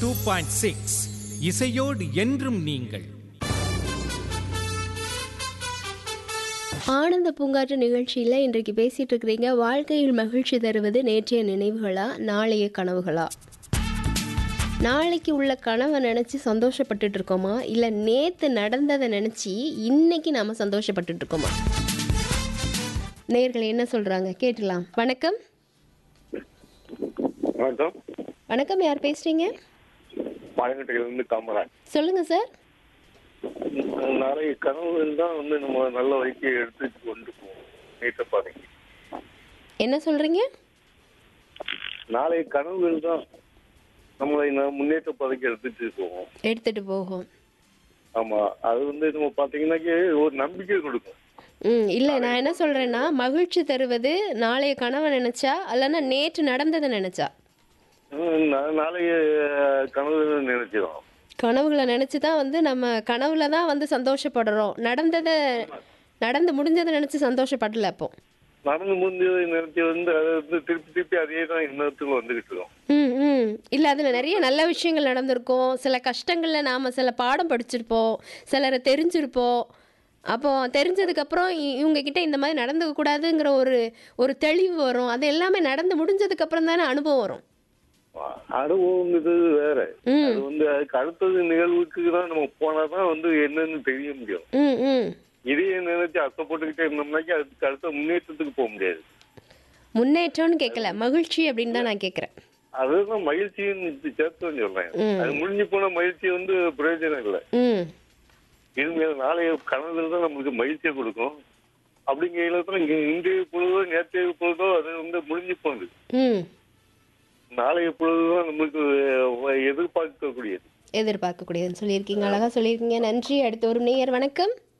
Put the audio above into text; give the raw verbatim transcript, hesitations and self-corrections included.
Two point six இசையோடு என்றும் நீங்கள். ஆனந்த பூங்காற்று நிகழ்ச்சியில் இன்றைக்கு பேசிட்டு இருக்கிறீங்க, வாழ்க்கையில் மகிழ்ச்சி தருவது நேற்றைய நினைவுகளா நாளைய கனவுகளா? நாளைக்கு உள்ள கனவை நினச்சி சந்தோஷப்பட்டுட்டு இருக்கோமா, இல்லை நேற்று நடந்ததை நினச்சி இன்னைக்கு நாம் சந்தோஷப்பட்டுட்டு இருக்கோமா? நேயர்கள் என்ன சொல்கிறாங்க கேட்டலாம். வணக்கம். வணக்கம். வணக்கம், யார் பேசுகிறீங்க? பாளையங்கோட்டையிலிருந்து காமராஜ். சொல்லுங்கள் சார். நாளைய கனவுகள் தான் வந்து நம்ம நல்ல வழிக்கு எடுத்துட்டு கொண்டு போவோம். நேற்ற பாதைக்கு என்ன சொல்கிறீங்க? நாளைய கனவுகள் தான் நம்மளை நான் முன்னேற்ற பாதைக்கு எடுத்துட்டு போவோம். எடுத்துகிட்டு போகும். ஆமா, அது வந்து நம்ம பாத்தீங்கன்னாக்கே ஒரு நம்பிக்கை கொடுக்கும். ம் இல்லை, நான் என்ன சொல்கிறேன்னா, மகிழ்ச்சி தருவது நாளைய கனவை நினச்சா இல்லைன்னா நேற்று நடந்ததை நினச்சா? நாளைய கனவுகள் நினைச்சிடும். கனவுகளை நினச்சி தான் வந்து நம்ம கனவுல தான் வந்து சந்தோஷப்படுறோம். நடந்ததை நடந்து முடிஞ்சதை நினச்சி சந்தோஷப்படல. அப்போ நடந்து முடிஞ்சதை நினைச்சி வந்து அதை வந்து திருப்பி திருப்பி அதே தான் இன்னத்துக்கு வந்துகிட்டு இருக்கோம். ம் ம் இல்லை, அதில் நிறைய நல்ல விஷயங்கள் நடந்திருக்கும். சில கஷ்டங்களில் நாம் சில பாடம் படிச்சிருப்போம், சிலரை தெரிஞ்சிருப்போம். அப்போ தெரிஞ்சதுக்கப்புறம் இவங்க கிட்ட இந்த மாதிரி நடந்துக்க கூடாதுங்கிற ஒரு ஒரு தெளிவு வரும். அது எல்லாமே நடந்து முடிஞ்சதுக்கப்புறம் தானே அனுபவம் வரும். அனுபவம் இது வேற. அது வந்து அதுக்கு அடுத்தது நிகழ்வுக்கு தான் நம்ம போனாதான் வந்து என்னன்னு தெரிய முடியும். ம் ம் இதையே நினைச்சு அசைப்பட்டுக்கிட்டே இருந்தோம்னாக்கி அதுக்கு அடுத்த முன்னேற்றத்துக்கு போக முடியாது. முன்னேற்றம்னு கேட்கல, மகிழ்ச்சி அப்படின்னு தான் நான் கேட்குறேன். அதுதான் மகிழ்ச்சின்னு சேர்த்து சொல்றேன். அது முடிஞ்சு போன மகிழ்ச்சி வந்து பிரயோஜனம் இல்லை. ம் இனிமேல் நாளைய கனவுகள் தான் நம்மளுக்கு மகிழ்ச்சியை கொடுக்கும். அப்படிங்கிற தான் இங்க இன்றைய பொழுதோ நேற்றைய பொழுதோ அது வந்து முடிஞ்சு போகுது. ம் நாளைய பொழுதுதான் நம்மளுக்கு எதிர்பார்க்கக்கூடியது. எதிர்பார்க்கக்கூடியதுன்னு சொல்லியிருக்கீங்க, அழகா சொல்லியிருக்கீங்க. நன்றி. அடுத்த ஒரு நேயர். வணக்கம்.